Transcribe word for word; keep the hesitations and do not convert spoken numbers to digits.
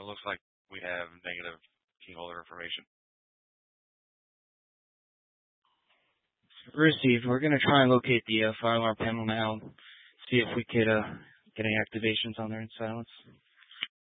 it looks like we have negative key holder information. Received. We're going to try and locate the uh, fire alarm panel now, see if we could uh, get any activations on there in silence.